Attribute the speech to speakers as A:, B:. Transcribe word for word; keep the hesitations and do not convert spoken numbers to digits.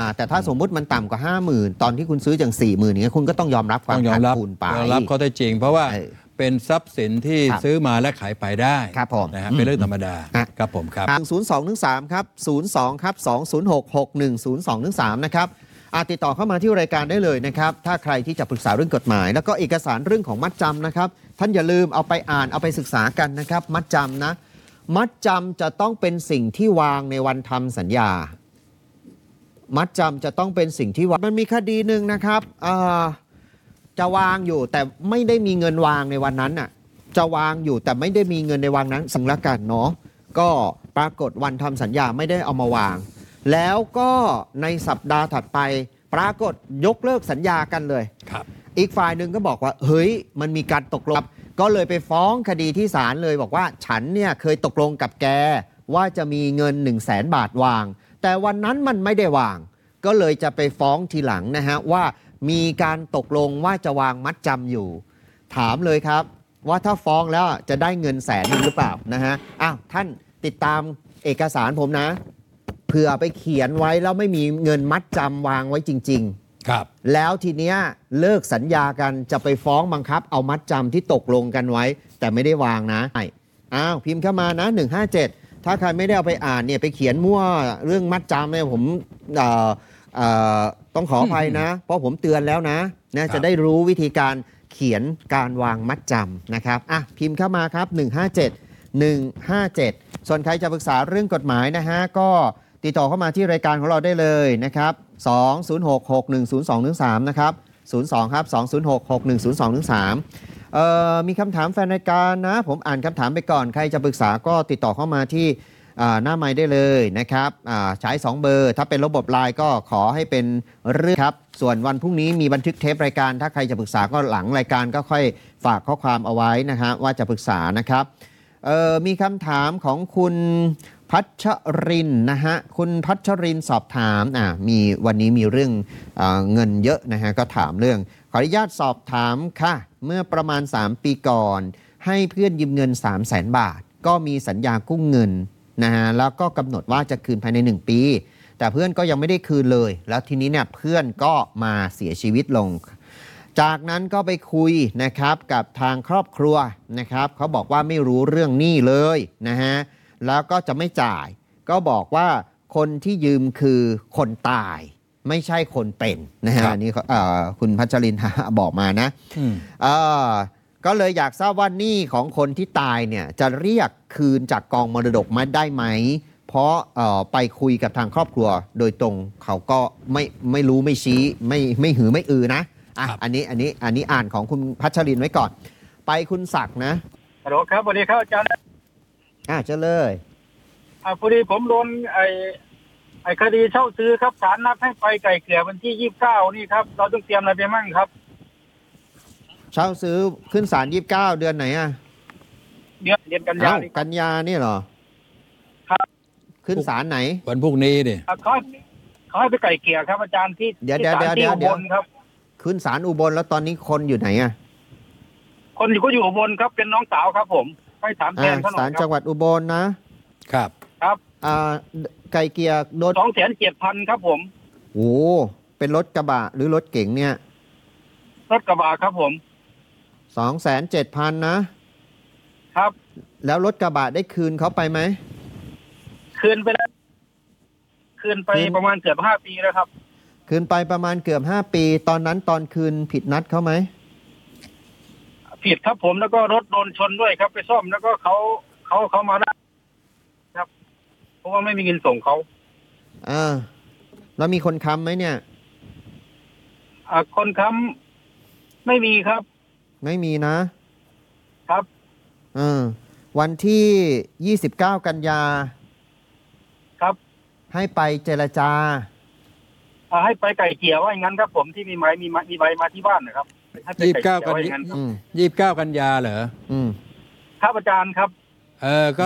A: แต่ถ้าสมมุติมันต่ำกว่าห้าหมื่นตอนที่คุณซื้ออย่างสี่หมื่นอย่างเงี้ยคุณก็ต้องยอมรับความขาดทุนไป
B: ยอมรับข้อเท็จจริงเพราะว่าเป็นทรัพย์สินที่ซื้อมาและขายไปได้
A: ครับผม
B: นะฮะเป็นเรื่องธรรมดาครับผมครับ
A: ศูนย์ สอง หนึ่ง สาม ครับศูนย์ สอง ครับ สอง ศูนย์ หก หก หนึ่ง ศูนย์ สอง หนึ่ง สามนะครับอาจติดต่อเข้ามาที่รายการได้เลยนะครับถ้าใครที่จะปรึกษาเรื่องกฎหมายแล้วก็เอกสารเรื่องของมัดจำนะครับท่านอย่าลืมเอาไปอ่านเอาไปศึกษากันนะครับมัดจำนะมัดจำจะต้องเป็นสิ่งที่วางในวันทำสัญญามัดจำจะต้องเป็นสิ่งที่วางมันมีคดีหนึ่งนะครับจะวางอยู่แต่ไม่ได้มีเงินวางในวันนั้นน่ะจะวางอยู่แต่ไม่ได้มีเงินในวันนั้นสังละกันเนาะก็ปรากฏวันทำสัญญาไม่ได้เอามาวางแล้วก็ในสัปดาห์ถัดไปปรากฏยกเลิกสัญญากันเลย
B: ครับ
A: อีกฝ่ายหนึ่งก็บอกว่าเฮ้ยมันมีการตกลงก็เลยไปฟ้องคดีที่ศาลเลยบอกว่าฉันเนี่ยเคยตกลงกับแกว่าจะมีเงิน หนึ่งแสน บาทวางแต่วันนั้นมันไม่ได้วางก็เลยจะไปฟ้องทีหลังนะฮะว่ามีการตกลงว่าจะวางมัดจำอยู่ถามเลยครับว่าถ้าฟ้องแล้วจะได้เงินแสนหรือเปล่านะฮะอ้าวท่านติดตามเอกสารผมนะเผื่อไปเขียนไว้แล้วไม่มีเงินมัดจำวางไว้จริง
B: ๆครับ
A: แล้วทีเนี้ยเลิกสัญญากันจะไปฟ้องบังคับเอามัดจำที่ตกลงกันไว้แต่ไม่ได้วางนะอ้าวพิมพ์เข้ามานะหนึ่งห้าเจ็ดถ้าใครไม่ได้เอาไปอ่านเนี่ยไปเขียนมั่วเรื่องมัดจำเนี่ยผมเอ่อเอ่อต้องขออภัยนะเพราะผมเตือนแล้วนะนะจะได้รู้วิธีการเขียนการวางมัดจำนะครับอ่ะพิมพ์เข้ามาครับหนึ่งห้าเจ็ด หนึ่งห้าเจ็ดส่วนใครจะปรึกษาเรื่องกฎหมายนะฮะก็ติดต่อเข้ามาที่รายการของเราได้เลยนะครับสอง ศูนย์ หก หก หนึ่ง ศูนย์ สอง หนึ่ง สามนะครับศูนย์สองครับสอง ศูนย์ หก หก หนึ่ง ศูนย์ สอง หนึ่ง สามเอ่อมีคำถามแฟนรายการนะผมอ่านคำถามไปก่อนใครจะปรึกษาก็ติดต่อเข้ามาที่หน้าไมค์ได้เลยนะครับใช้สองเบอร์ถ้าเป็นระบบไลน์ก็ขอให้เป็นเรื่องครับส่วนวันพรุ่งนี้มีบันทึกเทปรายการถ้าใครจะปรึกษาก็หลังรายการก็ค่อยฝากข้อความเอาไว้นะฮะว่าจะปรึกษานะครับมีคำถามของคุณพัชรินนะฮะคุณพัชรินสอบถามอ่ามีวันนี้มีเรื่องเอเงินเยอะนะฮะก็ถามเรื่องขออนุญาตสอบถามค่ะเมื่อประมาณสามปีก่อนให้เพื่อนยืมเงิน สามแสน บาทก็มีสัญญากู้เงินนะฮะแล้วก็กำหนดว่าจะคืนภายในหนึ่งปีแต่เพื่อนก็ยังไม่ได้คืนเลยแล้วทีนี้เนี่ยเพื่อนก็มาเสียชีวิตลงจากนั้นก็ไปคุยนะครับกับทางครอบครัวนะครับเขาบอกว่าไม่รู้เรื่องหนี้เลยนะฮะแล้วก็จะไม่จ่ายก็บอกว่าคนที่ยืมคือคนตายไม่ใช่คนเป็นนะฮะนี่คุณพัชรินทร์บอกมานะก็เลยอยากทราบว่าหนี้ของคนที่ตายเนี่ยจะเรียกคืนจากกองมรดกมาได้ไหมเพราะไปคุยกับทางครอบครัวโดยตรงเขาก็ไม่ไม่รู้ไม่ชี้ไม่ไม่หือไม่อือนะอ่ะอันนี้อันนี้อันนี้อ่านของคุณพัชรินทร์ไว้ก่อนไปคุณศักดิ์นะ
C: ฮัลโหลครับสวัสดีครับอาจารย์
A: อ่าเจอเลย
C: อ่าพอดีผมโดนไอ้ไอ้คดีเช่าซื้อครับศาลนัดให้ไปไกล่เกลี่ยวันที่ยี่สิบเก้านี่ครับเราต้องเตรียมอะไรไปมั่งครับ
A: เช่าซื้อขึ้นศาลยี่สิบเก้าเดือนไหนอ่ะ
C: เดือนเดือนกันยา
A: กันยานี่เหรอ
C: ครับ
A: ขึ้นศาลไหน
B: วันพรุ่งนี้ดิ
C: เขาเขาให้ไปไกล่เกลี่ยครับอาจารย์ที่
A: เดี๋ยวเดี๋ยวเดี๋ยวเดี๋ยวเดี๋ยว
C: ครับ
A: ขึ้นศาลอุบลแล้วตอนนี้คนอยู่ไหนอ่ะ
C: คนอยู่ก็อยู่อุบลครับเป็นน้องสาวครับผมให้ถามแทนเขาหน่อย
A: ศาลจังหวัดอุบลนะครับ
C: ครับ
A: อ่าไกลเกลี่ยโดน
C: สองแสนเจ็ดพันครับผม
A: โอ้เป็นรถกระบะหรือรถเก๋งเนี่ย
C: รถกระบะครับผม
A: สองแสนเจ็ดพันนะครับแล้วรถกระบะได้คืนเขาไปไหม
C: คืนไปแล้วคืนไปประมาณเกือบห้าปีแล้วครับ
A: คืนไปประมาณเกือบห้าปีตอนนั้นตอนคืนผิดนัดเขาไหม
C: ผิดครับผมแล้วก็รถโดนชนด้วยครับไปซ่อมแล้วก็เขาเขาเขามาได้ครับเพราะว่าไม่มีเงินส่งเขา
A: อ่าแล้วมีคนค้ำไหมเนี่ย
C: อ่าคนค้ำไม่มีครับ
A: ไม่มีนะครับอ่าวันที่ยี่สิบเก้ากันยา
C: ครับ
A: ให้ไปเจรจา
C: ให้ไปไก่เกี่ยวว่าอย่างนั้นครับผมที่มีไม้มีมีใบมาที่บ้านนะครับ
B: ยี่สิบเก้ากันยี่สิบเก้ากันยาเหรอ
C: ครับอาจารย์ครับ
B: เออก็